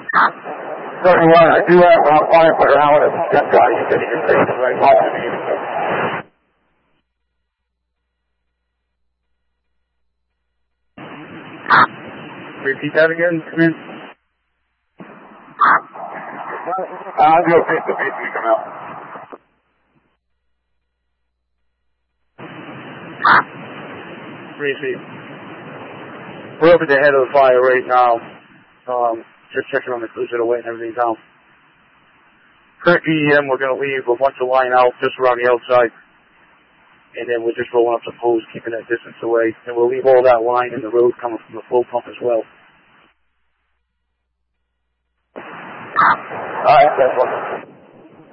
31, I do have a firefighter out at that guy. He said he can take the right off of me. Repeat that again, come in. I'll do a face-to-face when you come out. Repeat. We're up at the head of the fire right now. Just checking on the crews that are waiting everything down. Current EM, we're going to leave a bunch of line out just around the outside. And then we're just rolling up the poles, keeping that distance away. And we'll leave all that line in the road coming from the flow pump as well. Alright, that's one.